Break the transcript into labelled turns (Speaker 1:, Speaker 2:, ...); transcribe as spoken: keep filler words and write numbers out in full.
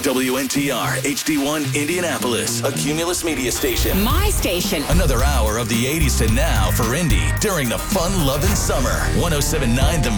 Speaker 1: W N T R H D one Indianapolis, a Cumulus media station.
Speaker 2: My station.
Speaker 1: Another hour of the eighties to now for Indy during the fun-loving summer. one oh seven point nine The